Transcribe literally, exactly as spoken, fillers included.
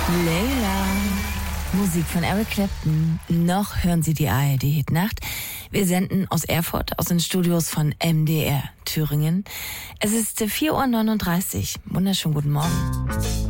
Leila. Musik von Eric Clapton. Noch hören Sie die A R D-Hitnacht. Wir senden aus Erfurt, aus den Studios von M D R Thüringen. Es ist vier Uhr neununddreißig. Wunderschönen guten Morgen.